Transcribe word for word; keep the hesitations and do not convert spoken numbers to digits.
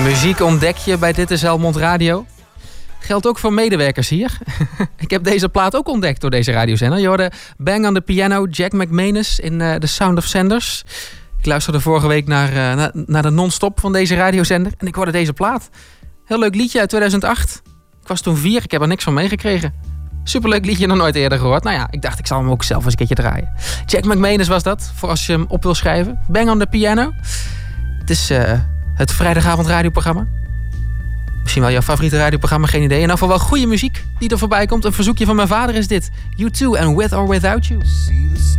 Muziek ontdek je bij Dit is Helmond Radio. Geldt ook voor medewerkers hier. Ik heb deze plaat ook ontdekt door deze radiozender. Je hoorde Bang on the Piano, Jack McManus in uh, The Sound of Sanders. Ik luisterde vorige week naar, uh, naar, naar de non-stop van deze radiozender. En ik hoorde deze plaat. Heel leuk liedje uit tweeduizend acht. Ik was toen vier, ik heb er niks van meegekregen. Superleuk liedje, nog nooit eerder gehoord. Nou ja, ik dacht ik zal hem ook zelf eens een keertje draaien. Jack McManus was dat, voor als je hem op wil schrijven. Bang on the Piano. Het is uh, het vrijdagavond radioprogramma. Misschien wel jouw favoriete radioprogramma, geen idee. In ieder geval wel goede muziek die er voorbij komt. Een verzoekje van mijn vader is dit. U two and With or Without You.